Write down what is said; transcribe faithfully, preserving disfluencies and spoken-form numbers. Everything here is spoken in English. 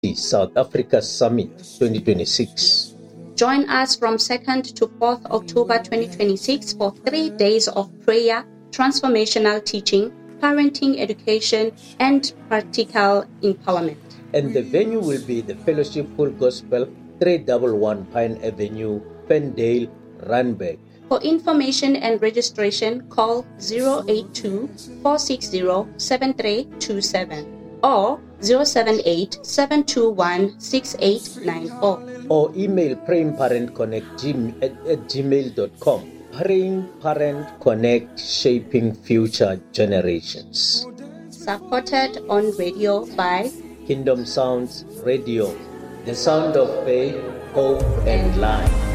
the South Africa Summit twenty twenty-six. Join us from second to fourth October twenty twenty-six for three days of prayer, transformational teaching, parenting education, and practical empowerment. And the venue will be the Fellowship Full Gospel, three eleven Pine Avenue, Pendale, Randburg. For information and registration, call zero eight two, four six zero, seven three two seven or zero seven eight, seven two one, six eight nine four. Or email prayingparentconnect at, at gmail dot com. Praying Parent Connect, shaping future generations. Supported on radio by Kingdom Sounds Radio, the sound of faith, hope, and life.